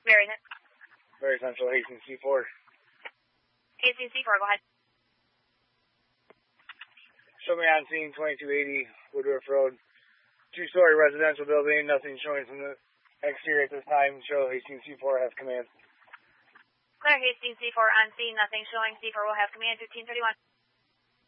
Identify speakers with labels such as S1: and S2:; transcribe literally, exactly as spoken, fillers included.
S1: Very good.
S2: Very Central, Hastings C four.
S1: Hastings C four, go ahead.
S2: Show me on scene twenty-two eighty Woodruff Road. Two-story residential building, nothing showing from the exterior at this time. Show Hastings C four has command.
S1: Clear Hastings C four on scene, nothing showing. C four will have command fifteen thirty-one.